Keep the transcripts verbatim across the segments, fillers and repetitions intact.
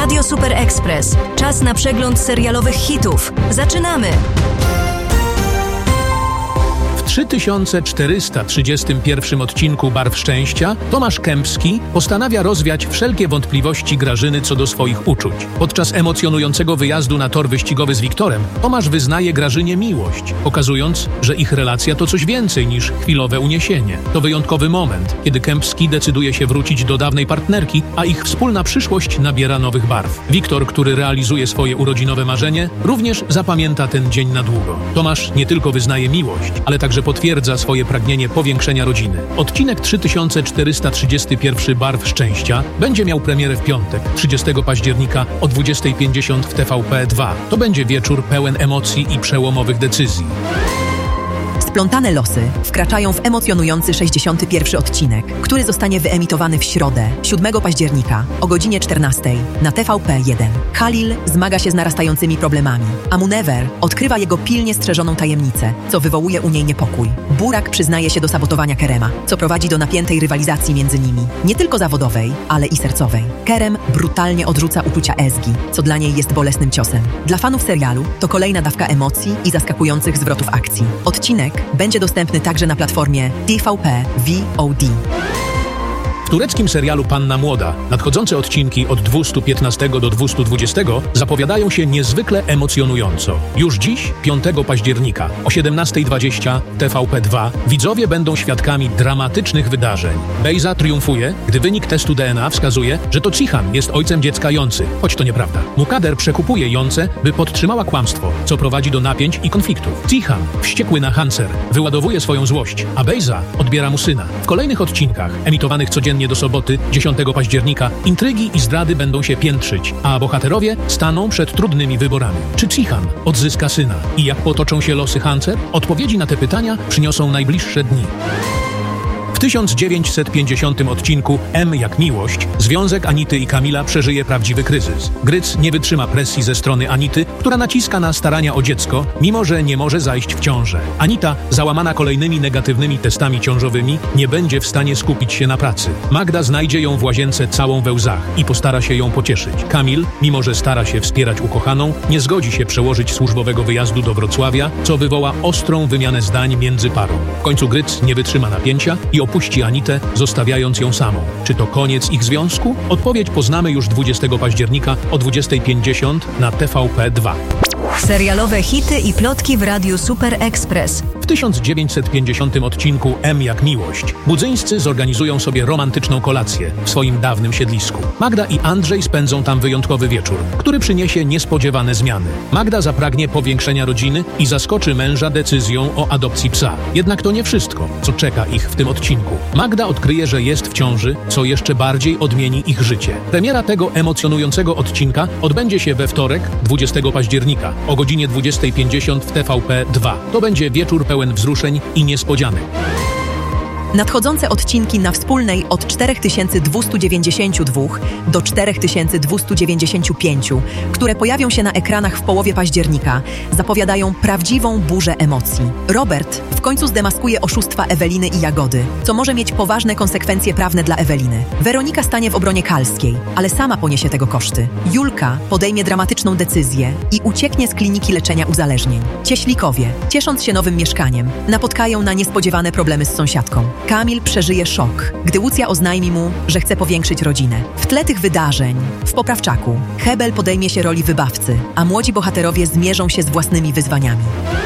Radio Super Express. Czas na przegląd serialowych hitów. Zaczynamy! W trzy tysiące czterysta trzydziestym pierwszym odcinku Barw Szczęścia Tomasz Kępski postanawia rozwiać wszelkie wątpliwości Grażyny co do swoich uczuć. Podczas emocjonującego wyjazdu na tor wyścigowy z Wiktorem Tomasz wyznaje Grażynie miłość, pokazując, że ich relacja to coś więcej niż chwilowe uniesienie. To wyjątkowy moment, kiedy Kępski decyduje się wrócić do dawnej partnerki, a ich wspólna przyszłość nabiera nowych barw. Wiktor, który realizuje swoje urodzinowe marzenie, również zapamięta ten dzień na długo. Tomasz nie tylko wyznaje miłość, ale także potwierdza swoje pragnienie powiększenia rodziny. Odcinek trzy tysiące czterysta trzydziesty pierwszy Barw Szczęścia będzie miał premierę w piątek, trzydziestego października o dwudziestej pięćdziesiąt w T V P dwa. To będzie wieczór pełen emocji i przełomowych decyzji. Splątane losy wkraczają w emocjonujący sześćdziesiąty pierwszy odcinek, który zostanie wyemitowany w środę, siódmego października o godzinie czternastej na T V P jeden. Khalil zmaga się z narastającymi problemami, a Munever odkrywa jego pilnie strzeżoną tajemnicę, co wywołuje u niej niepokój. Burak przyznaje się do sabotowania Kerema, co prowadzi do napiętej rywalizacji między nimi, nie tylko zawodowej, ale i sercowej. Kerem brutalnie odrzuca uczucia Ezgi, co dla niej jest bolesnym ciosem. Dla fanów serialu to kolejna dawka emocji i zaskakujących zwrotów akcji. Odcinek będzie dostępny także na platformie T V P V O D. W tureckim serialu Panna Młoda nadchodzące odcinki od dwieście piętnastego do dwieście dwudziestego zapowiadają się niezwykle emocjonująco. Już dziś, piątego października o siedemnastej dwadzieścia T V P dwa widzowie będą świadkami dramatycznych wydarzeń. Bejza triumfuje, gdy wynik testu D N A wskazuje, że to Cihan jest ojcem dziecka Joncy, choć to nieprawda. Mukader przekupuje Joncę, by podtrzymała kłamstwo, co prowadzi do napięć i konfliktów. Cihan, wściekły na Hanser, wyładowuje swoją złość, a Bejza odbiera mu syna. W kolejnych odcinkach, emitowanych codziennie do soboty, dziesiątego października, intrygi i zdrady będą się piętrzyć, a bohaterowie staną przed trudnymi wyborami. Czy Cihan odzyska syna? I jak potoczą się losy Hanser? Odpowiedzi na te pytania przyniosą najbliższe dni. W tysiąc dziewięćset pięćdziesiątym odcinku M jak miłość związek Anity i Kamila przeżyje prawdziwy kryzys. Gryc nie wytrzyma presji ze strony Anity, która naciska na starania o dziecko, mimo że nie może zajść w ciążę. Anita, załamana kolejnymi negatywnymi testami ciążowymi, nie będzie w stanie skupić się na pracy. Magda znajdzie ją w łazience całą we łzach i postara się ją pocieszyć. Kamil, mimo że stara się wspierać ukochaną, nie zgodzi się przełożyć służbowego wyjazdu do Wrocławia, co wywoła ostrą wymianę zdań między parą. W końcu Gryc nie wytrzyma napięcia i opuści Anitę, zostawiając ją samą. Czy to koniec ich związku? Odpowiedź poznamy już dwudziestego października o dwudziestej pięćdziesiąt na T V P dwa. Serialowe hity i plotki w Radiu Super Express. W tysiąc dziewięćset pięćdziesiątym odcinku M jak miłość Budzyńscy zorganizują sobie romantyczną kolację w swoim dawnym siedlisku. Magda i Andrzej spędzą tam wyjątkowy wieczór, który przyniesie niespodziewane zmiany. Magda zapragnie powiększenia rodziny i zaskoczy męża decyzją o adopcji psa. Jednak to nie wszystko, co czeka ich w tym odcinku. Magda odkryje, że jest w ciąży, co jeszcze bardziej odmieni ich życie. Premiera tego emocjonującego odcinka odbędzie się we wtorek, dwudziestego października o godzinie dwudziestej pięćdziesiąt w T V P dwa. To będzie wieczór pełen wzruszeń i niespodzianek. Nadchodzące odcinki na wspólnej od cztery tysiące dwieście dziewięćdziesiąt dwa do cztery tysiące dwieście dziewięćdziesiąt pięć, które pojawią się na ekranach w połowie października, zapowiadają prawdziwą burzę emocji. Robert w końcu zdemaskuje oszustwa Eweliny i Jagody, co może mieć poważne konsekwencje prawne dla Eweliny. Weronika stanie w obronie Kalskiej, ale sama poniesie tego koszty. Julka podejmie dramatyczną decyzję i ucieknie z kliniki leczenia uzależnień. Cieślikowie, ciesząc się nowym mieszkaniem, napotkają na niespodziewane problemy z sąsiadką. Kamil przeżyje szok, gdy Łucja oznajmi mu, że chce powiększyć rodzinę. W tle tych wydarzeń, w Poprawczaku, Hebel podejmie się roli wybawcy, a młodzi bohaterowie zmierzą się z własnymi wyzwaniami.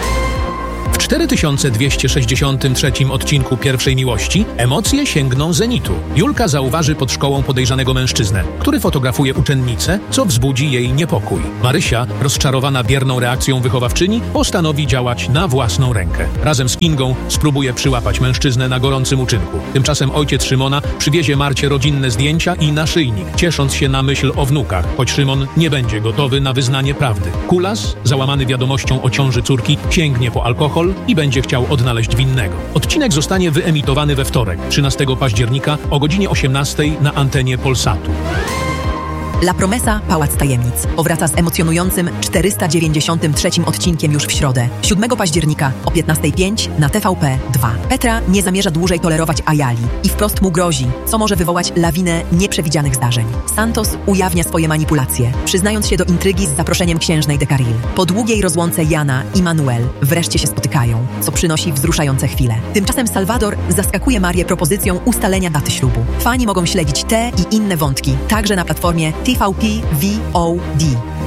W cztery tysiące dwieście sześćdziesiątym trzecim odcinku Pierwszej Miłości emocje sięgną zenitu. Julka zauważy pod szkołą podejrzanego mężczyznę, który fotografuje uczennicę, co wzbudzi jej niepokój. Marysia, rozczarowana bierną reakcją wychowawczyni, postanowi działać na własną rękę. Razem z Ingą spróbuje przyłapać mężczyznę na gorącym uczynku. Tymczasem ojciec Szymona przywiezie Marcie rodzinne zdjęcia i naszyjnik, ciesząc się na myśl o wnukach, choć Szymon nie będzie gotowy na wyznanie prawdy. Kulas, załamany wiadomością o ciąży córki, sięgnie po alkohol i będzie chciał odnaleźć winnego. Odcinek zostanie wyemitowany we wtorek, trzynastego października o godzinie osiemnastej na antenie Polsatu. La Promesa, Pałac Tajemnic. Powraca z emocjonującym czterysta dziewięćdziesiątym trzecim odcinkiem już w środę, siódmego października o piętnasta pięć na T V P dwa. Petra nie zamierza dłużej tolerować Ayali i wprost mu grozi, co może wywołać lawinę nieprzewidzianych zdarzeń. Santos ujawnia swoje manipulacje, przyznając się do intrygi z zaproszeniem księżnej de Carril. Po długiej rozłące Jana i Manuel wreszcie się spotykają, co przynosi wzruszające chwile. Tymczasem Salvador zaskakuje Marię propozycją ustalenia daty ślubu. Fani mogą śledzić te i inne wątki, także na platformie T V P V O D.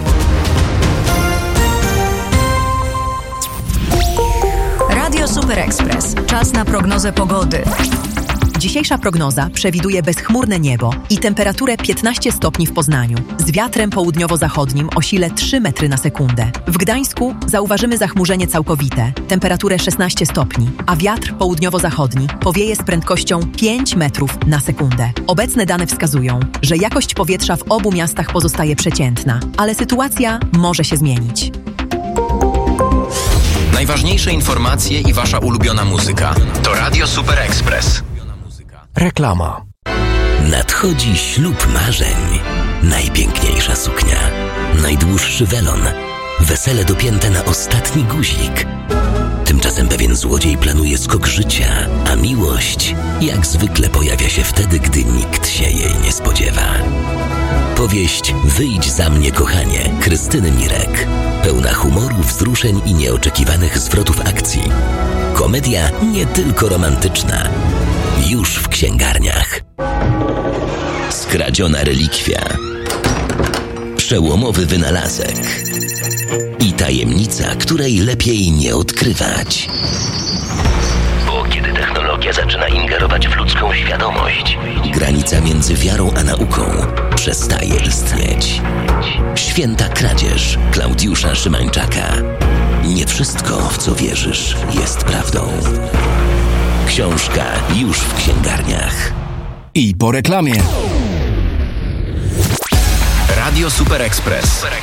Radio Super Express. Czas na prognozę pogody. Dzisiejsza prognoza przewiduje bezchmurne niebo i temperaturę piętnaście stopni w Poznaniu, z wiatrem południowo-zachodnim o sile trzy metry na sekundę. W Gdańsku zauważymy zachmurzenie całkowite, temperaturę szesnaście stopni, a wiatr południowo-zachodni powieje z prędkością pięć metrów na sekundę. Obecne dane wskazują, że jakość powietrza w obu miastach pozostaje przeciętna, ale sytuacja może się zmienić. Najważniejsze informacje i wasza ulubiona muzyka to Radio Super Express. Reklama. Nadchodzi ślub marzeń. Najpiękniejsza suknia, najdłuższy welon, wesele dopięte na ostatni guzik. Tymczasem pewien złodziej planuje skok życia, a miłość jak zwykle pojawia się wtedy, gdy nikt się jej nie spodziewa. Powieść Wyjdź za mnie, kochanie, Krystyny Mirek. Pełna humoru, wzruszeń i nieoczekiwanych zwrotów akcji. Komedia nie tylko romantyczna. Już w księgarniach. Skradziona relikwia. Przełomowy wynalazek. I tajemnica, której lepiej nie odkrywać. Bo kiedy technologia zaczyna ingerować w ludzką świadomość, granica między wiarą a nauką przestaje istnieć. Święta kradzież Klaudiusza Szymańczaka. Nie wszystko, w co wierzysz, jest prawdą. Książka już w księgarniach. I po reklamie. Radio Super Express.